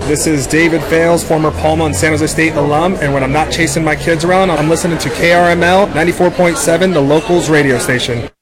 This is David Fales, former Palma and San Jose State alum, and when I'm not chasing my kids around, I'm listening to KRML 94.7, the locals radio station.